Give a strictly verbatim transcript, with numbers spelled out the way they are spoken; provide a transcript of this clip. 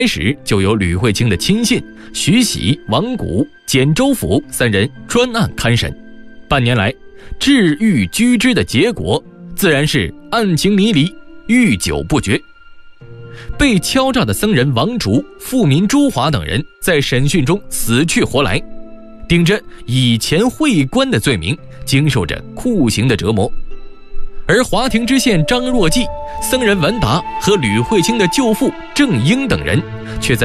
始就由吕惠卿的亲信徐喜、王谷、简州府三人专案看审。半年来，治狱居之的结果自然是案情迷离，狱久不决。被敲诈的僧人王竹、富民朱华等人在审讯中死去活来，顶着以前会官的罪名，经受着酷刑的折磨。而华亭知县张若济、僧人文达和吕惠卿的舅父郑英等人却在